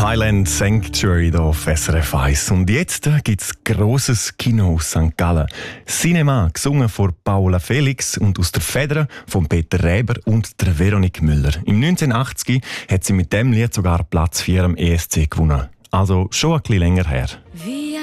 Highland Sanctuary hier auf SRF 1. Und jetzt gibt es grosses Kino aus St. Gallen. Cinema, gesungen von Paula Felix und aus der Feder von Peter Räber und der Veronique Müller. Im 1980 hat sie mit dem Lied sogar Platz 4 am ESC gewonnen. Also schon ein bisschen länger her. Wie